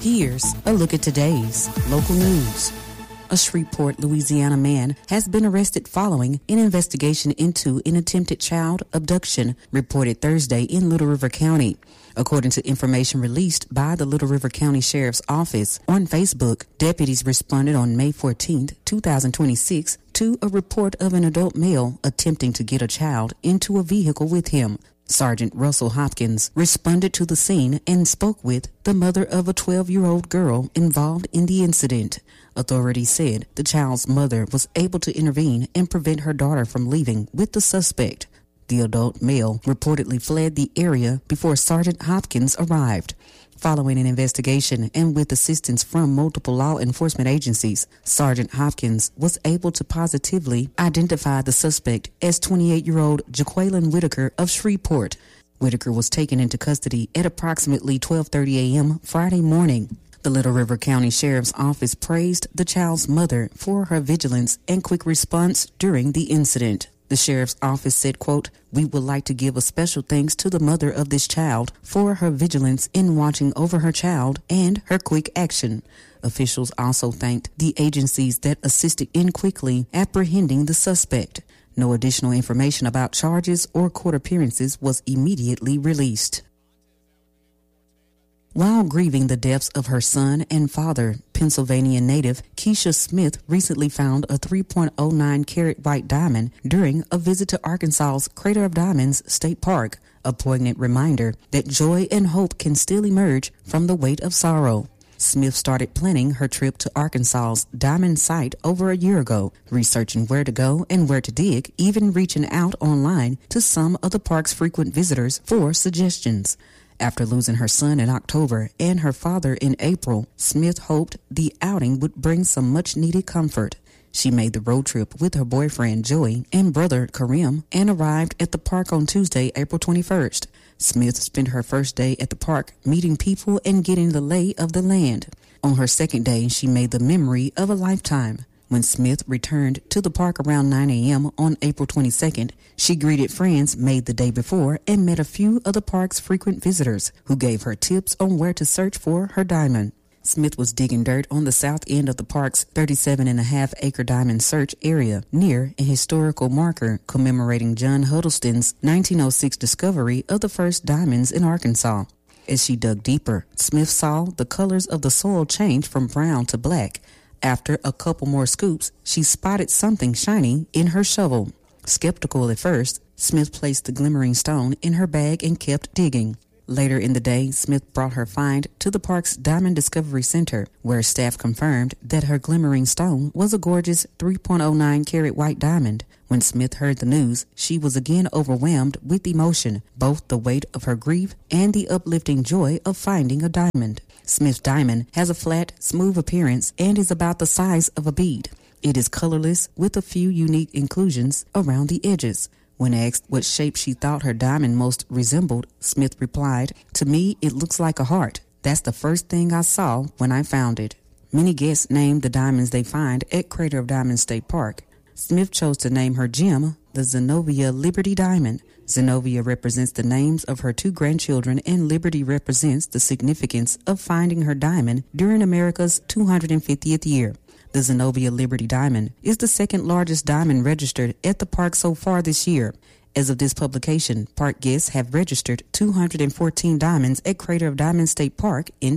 Here's a look at today's local news. A Shreveport, Louisiana man has been arrested following an investigation into an attempted child abduction reported Thursday in Little River County. According to information released by the Little River County Sheriff's Office on Facebook, deputies responded on May 14, 2026, to a report of an adult male attempting to get a child into a vehicle with him. Sergeant Russell Hopkins responded to the scene and spoke with the mother of a 12-year-old girl involved in the incident. Authorities said the child's mother was able to intervene and prevent her daughter from leaving with the suspect. The adult male reportedly fled the area before Sergeant Hopkins arrived. Following an investigation and with assistance from multiple law enforcement agencies, Sergeant Hopkins was able to positively identify the suspect as 28-year-old Jaqueline Whitaker of Shreveport. Whitaker was taken into custody at approximately 12:30 a.m. Friday morning. The Little River County Sheriff's Office praised the child's mother for her vigilance and quick response during the incident. The Sheriff's Office said, quote, "We would like to give a special thanks to the mother of this child for her vigilance in watching over her child and her quick action." Officials also thanked the agencies that assisted in quickly apprehending the suspect. No additional information about charges or court appearances was immediately released. While grieving the deaths of her son and father, Pennsylvania native Keisha Smith recently found a 3.09 carat white diamond during a visit to Arkansas's Crater of Diamonds State Park, a poignant reminder that joy and hope can still emerge from the weight of sorrow. Smith started planning her trip to Arkansas's diamond site over a year ago, researching where to go and where to dig, even reaching out online to some of the park's frequent visitors for suggestions. After losing her son in October and her father in April, Smith hoped the outing would bring some much-needed comfort. She made the road trip with her boyfriend Joey and brother Kareem and arrived at the park on Tuesday, April 21st. Smith spent her first day at the park meeting people and getting the lay of the land. On her second day, she made the memory of a lifetime. When Smith returned to the park around 9 a.m. on April 22nd, she greeted friends made the day before and met a few of the park's frequent visitors who gave her tips on where to search for her diamond. Smith was digging dirt on the south end of the park's 37.5-acre diamond search area near a historical marker commemorating John Huddleston's 1906 discovery of the first diamonds in Arkansas. As she dug deeper, Smith saw the colors of the soil change from brown to black. After a couple more scoops, she spotted something shiny in her shovel. Skeptical at first, Smith placed the glimmering stone in her bag and kept digging. Later in the day, Smith brought her find to the park's Diamond Discovery Center, where staff confirmed that her glimmering stone was a gorgeous 3.09 carat white diamond. When Smith heard the news, she was again overwhelmed with emotion, both the weight of her grief and the uplifting joy of finding a diamond. Smith's diamond has a flat, smooth appearance and is about the size of a bead. It is colorless with a few unique inclusions around the edges. When asked what shape she thought her diamond most resembled, Smith replied, "To me, it looks like a heart. That's the first thing I saw when I found it." Many guests named the diamonds they find at Crater of Diamonds State Park. Smith chose to name her gem the Zenobia Liberty Diamond. Zenobia represents the names of her two grandchildren, and Liberty represents the significance of finding her diamond during America's 250th year. The Zenobia Liberty Diamond is the second largest diamond registered at the park so far this year. As of this publication, park guests have registered 214 diamonds at Crater of Diamonds State Park in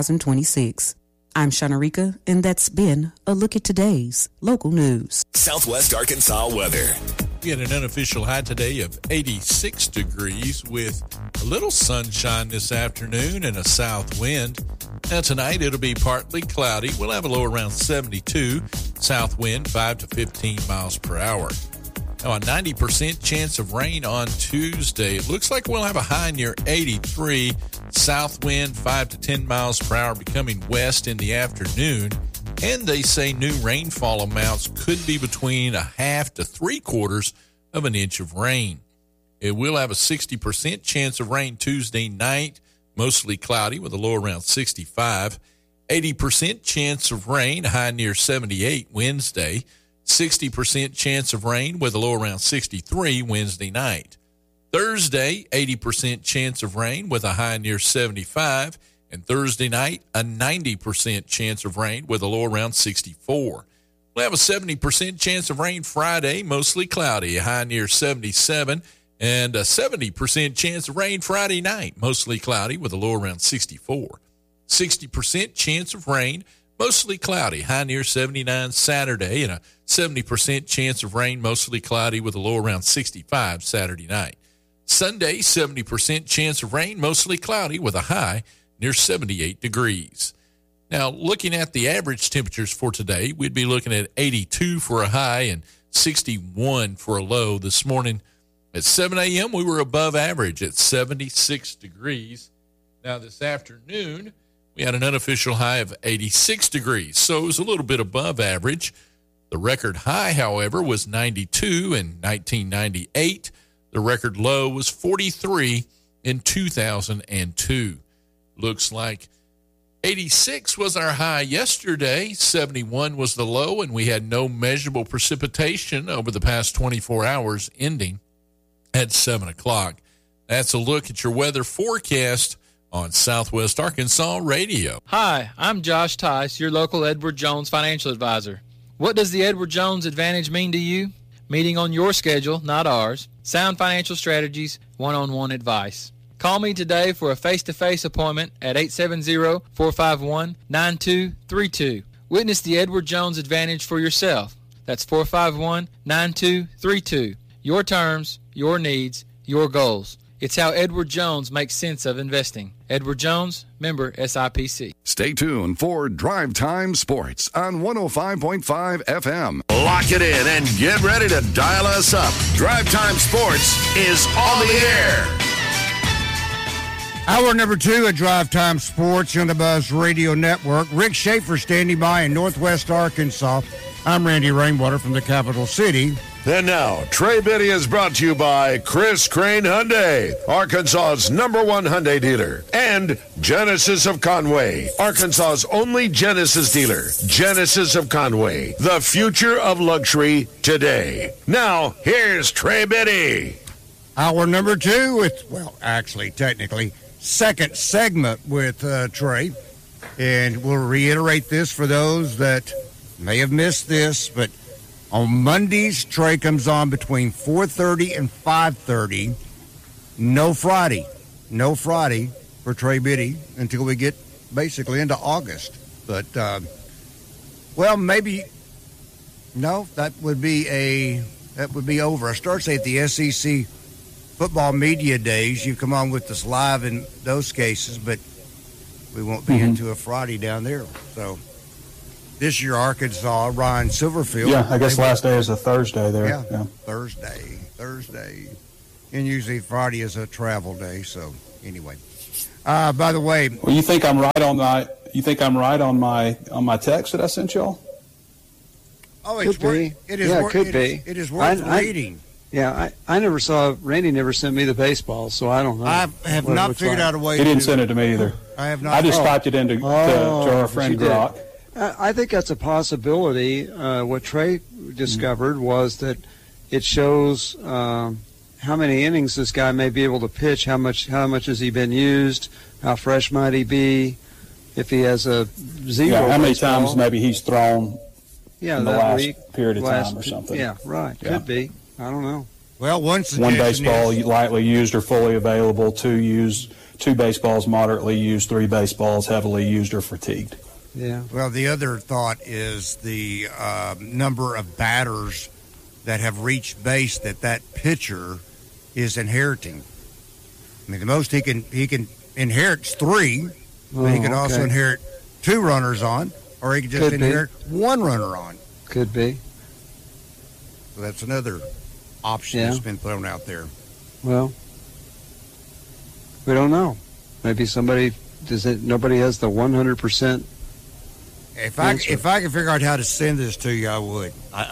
2026. I'm Shanarika, and that's been a look at today's local news. Southwest Arkansas weather. We had an unofficial high today of 86 degrees with a little sunshine this afternoon and a south wind. Now tonight it'll be partly cloudy. We'll have a low around 72, south wind 5 to 15 miles per hour. Now a 90% chance of rain on Tuesday. It looks like we'll have a high near 83, south wind 5 to 10 miles per hour becoming west in the afternoon. And they say new rainfall amounts could be between a half to 3/4 of an inch of rain. It will have a 60% chance of rain Tuesday night, mostly cloudy with a low around 65. 80% chance of rain, high near 78 Wednesday. 60% chance of rain with a low around 63 Wednesday night. Thursday, 80% chance of rain with a high near 75. And Thursday night, a 90% chance of rain with a low around 64. We'll have a 70% chance of rain Friday, mostly cloudy, a high near 77. And a 70% chance of rain Friday night, mostly cloudy with a low around 64. 60% chance of rain, mostly cloudy, high near 79 Saturday, and a 70% chance of rain, mostly cloudy with a low around 65 Saturday night. Sunday, 70% chance of rain, mostly cloudy with a high near 78 degrees. Now, looking at the average temperatures for today, we'd be looking at 82 for a high and 61 for a low. This morning at 7 a.m., we were above average at 76 degrees. Now, this afternoon, we had an unofficial high of 86 degrees, so it was a little bit above average. The record high, however, was 92 in 1998. The record low was 43 in 2002. Looks like 86 was our high yesterday, 71 was the low, and we had no measurable precipitation over the past 24 hours, ending at 7 o'clock. That's a look at your weather forecast on Southwest Arkansas Radio. Hi, I'm Josh Tice, your local Edward Jones financial advisor. What does the Edward Jones Advantage mean to you? Meeting on your schedule, not ours. Sound financial strategies, one-on-one advice. Call me today for a face-to-face appointment at 870-451-9232. Witness the Edward Jones Advantage for yourself. That's 451-9232. Your terms, your needs, your goals. It's how Edward Jones makes sense of investing. Edward Jones, member SIPC. Stay tuned for Drive Time Sports on 105.5 FM. Lock it in and get ready to dial us up. Drive Time Sports is on the air. Hour number 2 at Drive Time Sports on the Buzz Radio Network. Rick Schaefer standing by in Northwest Arkansas. I'm Randy Rainwater from the capital city. And now, Trey Biddy is brought to you by Chris Crane Hyundai, Arkansas's #1 Hyundai dealer, and Genesis of Conway, Arkansas's only Genesis dealer. Genesis of Conway, the future of luxury today. Now, here's Trey Biddy. Hour number 2 with, technically, second segment with Trey. And we'll reiterate this for those that may have missed this, but on Mondays, Trey comes on between 4:30 and 5:30. No Friday for Trey Biddy until we get basically into August. But, maybe, no, that would be over. I start saying at the SEC football media days, you come on with us live in those cases, but we won't be into a Friday down there. So this year, Arkansas, Ryan Silverfield. Yeah, I guess last day is a Thursday there. Yeah. Thursday. And usually Friday is a travel day. So anyway, by the way, well, you think I'm right on my text that I sent y'all? Oh, it could be. It is worth reading. Yeah, I never saw. Randy never sent me the baseball, so I don't know. I have not figured out a way. He didn't send it to me either. I have not. I just typed it into to our friend Brock. I think that's a possibility. What Trey discovered was that it shows how many innings this guy may be able to pitch, how much has he been used, how fresh might he be, if he has a zero. Yeah, how many times maybe he's thrown in the last period of time or something. Yeah, right. Yeah. Could be. I don't know. Well, one baseball lightly used or fully available, 2 baseballs moderately used, 3 baseballs heavily used or fatigued. Yeah. Well, the other thought is the number of batters that have reached base that pitcher is inheriting. I mean, the most he can inherit 3, but he can also inherit 2 runners on, or he can just inherit 1 runner on. Could be. So that's another option that's been thrown out there. Well, we don't know. Maybe nobody has the 100%. If I could figure out how to send this to you, I would.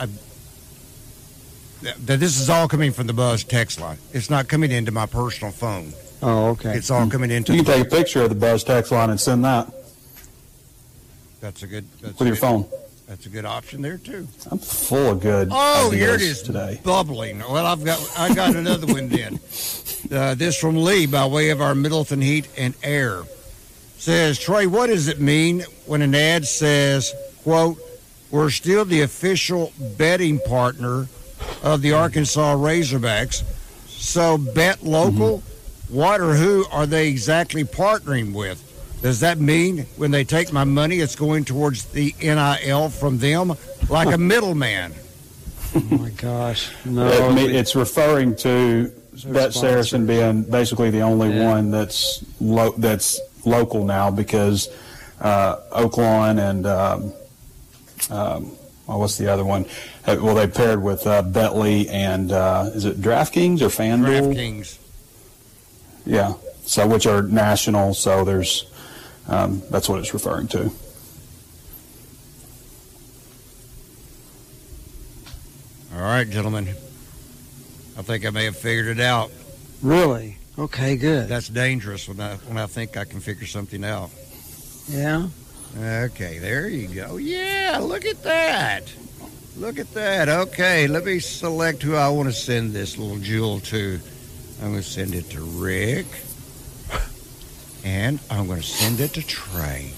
This is all coming from the Buzz text line. It's not coming into my personal phone. Oh, okay. It's all coming into. You can take a picture of the Buzz text line and send that. That's a good. With your phone. That's a good option there too. I'm full of good. Here it is today. Bubbling. Well, I got another one then. This from Lee by way of our Middleton Heat and Air. says, Trey, what does it mean when an ad says, quote, we're still the official betting partner of the Arkansas Razorbacks, so bet local? Mm-hmm. What or who are they exactly partnering with? Does that mean when they take my money, it's going towards the NIL from them, like a middleman? Oh, my gosh. No. It's referring to Bet Saracen being basically the only one that's local now, because Oaklawn and what's the other one? Well, they paired with Betly and is it DraftKings or FanDuel? DraftKings. Yeah. So which are national. So there's that's what it's referring to. All right, gentlemen. I think I may have figured it out. Really? Okay, good. That's dangerous when I think I can figure something out. Yeah? Okay, there you go. Yeah, look at that. Look at that. Okay, let me select who I want to send this little jewel to. I'm going to send it to Rick. And I'm going to send it to Trey.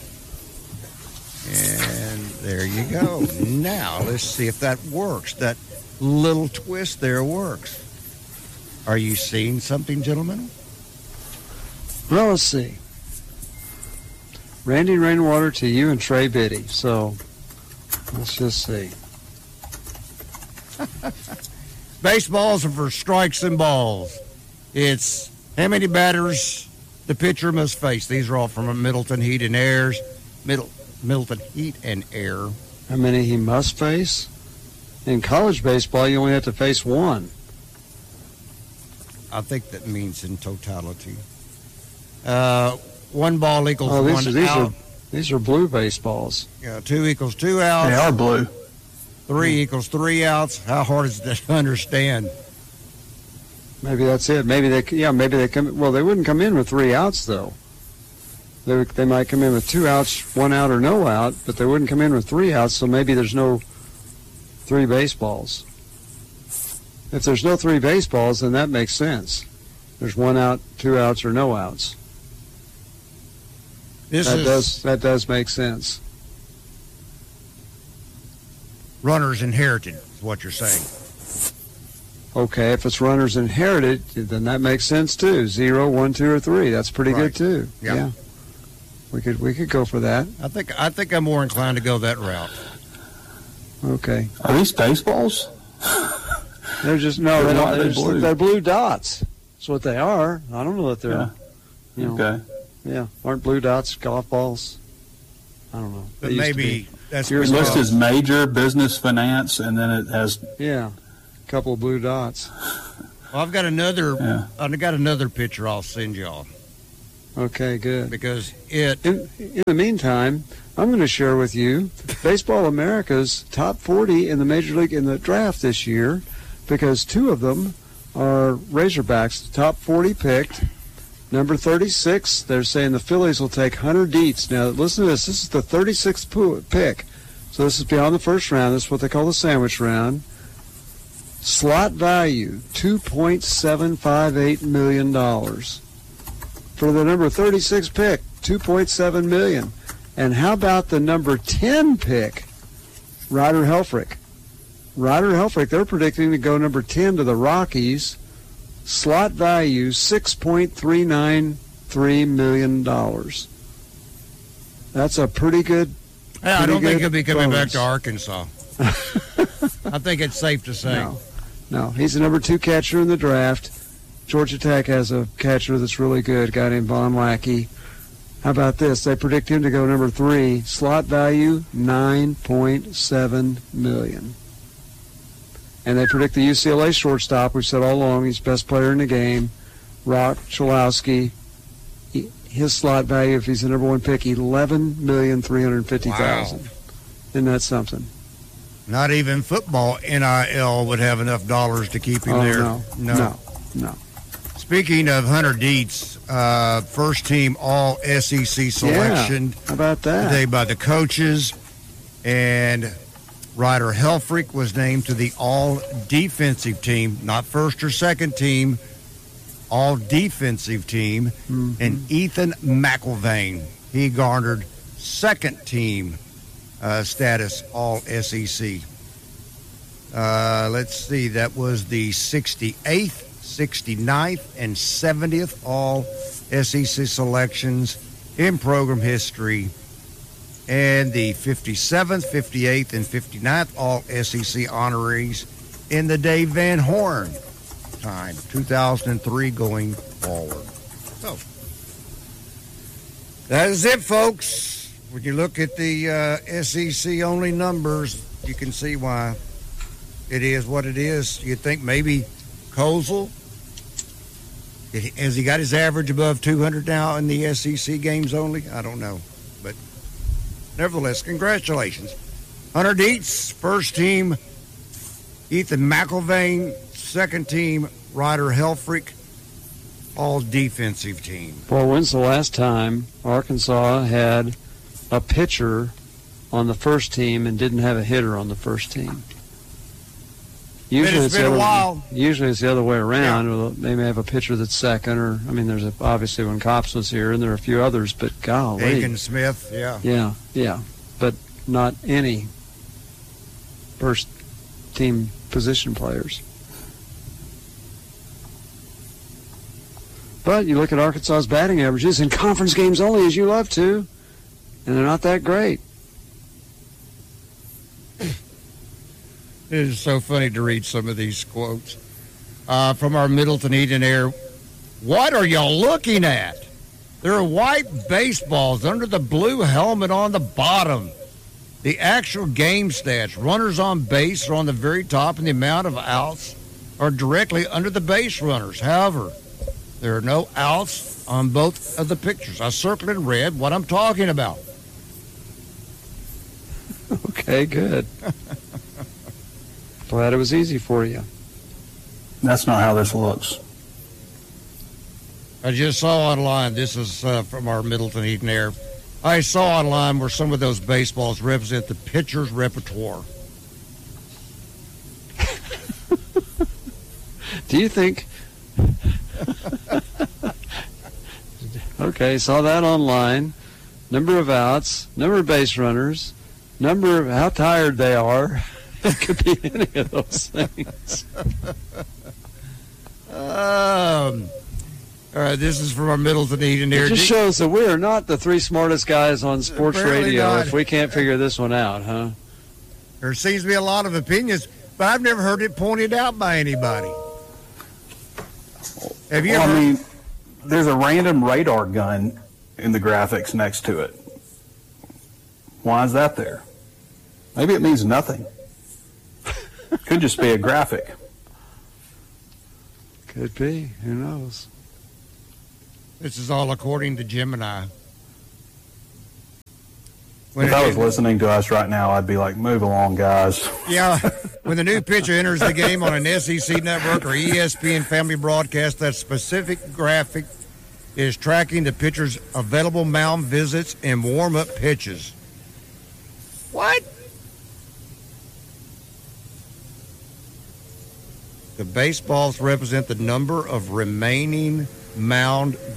And there you go. Now, let's see if that works. That little twist there works. Are you seeing something, gentlemen? Well, let's see. Randy Rainwater to you and Trey Biddy. So, let's just see. Baseballs are for strikes and balls. It's how many batters the pitcher must face. These are all from Middleton Heat and Air. Middleton Heat and Air. How many he must face? In college baseball, you only have to face one. I think that means in totality. One ball equals one out. These are blue baseballs. Yeah, 2 equals 2 outs. They are blue. 3 equals 3 outs. How hard is that to understand? Maybe that's it. Maybe they come. Well, they wouldn't come in with 3 outs though. They might come in with 2 outs, 1 out or no out, but they wouldn't come in with 3 outs. So maybe there's no 3 baseballs. If there's no 3 baseballs, then that makes sense. There's 1 out, 2 outs, or no outs. That does make sense. Runners inherited is what you're saying. Okay, if it's runners inherited, then that makes sense too. 0, 1, 2, or 3. That's pretty good too. Yep. Yeah. We could go for that. I think I'm more inclined to go that route. Okay. Are these baseballs? They're just they're blue dots. That's what they are. I don't know that they're. Yeah. Okay. Yeah, aren't blue dots golf balls? I don't know. But maybe that's your list is major, business, finance, and then it has a couple of blue dots. Well, I've got another picture I'll send y'all. Okay, good. Because in the meantime, I'm going to share with you Baseball America's top 40 in the Major League in the draft this year, because 2 of them are Razorbacks. The top 40 picked. Number 36, they're saying the Phillies will take Hunter Dietz. Now, listen to this. This is the 36th pick. So this is beyond the first round. This is what they call the sandwich round. Slot value, $2.758 million. For the number 36 pick, $2.7 million. And how about the number 10 pick, Ryder Helfrich? Ryder Helfrich, they're predicting to go number 10 to the Rockies. Slot value, $6.393 million. That's a pretty good. Yeah, I don't think he'll be coming back to Arkansas. I think it's safe to say. No, he's the number 2 catcher in the draft. Georgia Tech has a catcher that's really good, a guy named Von Lackey. How about this? They predict him to go number 3. Slot value, $9.7 million. And they predict the UCLA shortstop, we've said all along, he's best player in the game, Rock Cholowski. His slot value, if he's the number 1 pick, $11,350,000. Wow. Isn't that something? Not even football NIL would have enough dollars to keep him there. No. Speaking of Hunter Dietz, first team all SEC selection. Yeah, how about that? Today by the coaches. And Ryder Helfrich was named to the all-defensive team, not first or second team, all-defensive team. Mm-hmm. And Ethan McIlvain he garnered second team status All-SEC. Let's see, that was the 68th, 69th, and 70th All-SEC selections in program history, and the 57th, 58th, and 59th All-SEC honorees in the Dave Van Horn time, 2003 going forward. So, that is it, folks. When you look at the SEC-only numbers, you can see why it is what it is. You'd think maybe Kozel, has he got his average above 200 now in the SEC games only? I don't know. But nevertheless, congratulations. Hunter Dietz, first team. Ethan McIlvain, second team. Ryder Helfrich, all defensive team. Well, when's the last time Arkansas had a pitcher on the first team and didn't have a hitter on the first team? Usually it's been a while. Usually it's the other way around. Yeah. They may have a pitcher that's second, or there's obviously when Cops was here, and there are a few others, but golly, Aiken Smith, yeah, but not any first team position players. But you look at Arkansas's batting averages in conference games only, as you love to, and they're not that great. It is so funny to read some of these quotes from our Middleton Edenair. What are y'all looking at? There are white baseballs under the blue helmet on the bottom. The actual game stats, runners on base are on the very top, and the amount of outs are directly under the base runners. However, there are no outs on both of the pictures. I circled in red what I'm talking about. Okay, good. Glad it was easy for you. That's not how this looks. I just saw online, this is from our Middleton Edenair. I saw online where some of those baseballs represent the pitcher's repertoire. Do you think... Okay, saw that online. Number of outs, number of base runners, number of how tired they are. It could be any of those things. All right, this is from our Middleton Edenair. It just shows that we are not the three smartest guys on sports radio not. if we can't figure this one out, huh? There seems to be a lot of opinions, but I've never heard it pointed out by anybody. Have you ever? There's a random radar gun in the graphics next to it. Why is that there? Maybe it means nothing. Could just be a graphic. Could be. Who knows? This is all according to Gemini. If I was listening to us right now, I'd be like, move along, guys. Yeah, when the new pitcher enters the game on an SEC network or ESPN family broadcast, that specific graphic is tracking the pitcher's available mound visits and warm-up pitches. What? The baseballs represent the number of remaining mound